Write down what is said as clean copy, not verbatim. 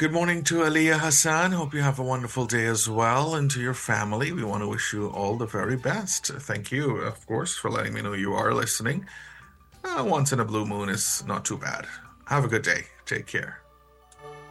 Good morning to Aliyah Hassan. Hope you have a wonderful day as well. And to your family, we want to wish you all the very best. Thank you, of course, for letting me know you are listening. Once in a blue moon is not too bad. Have a good day. Take care.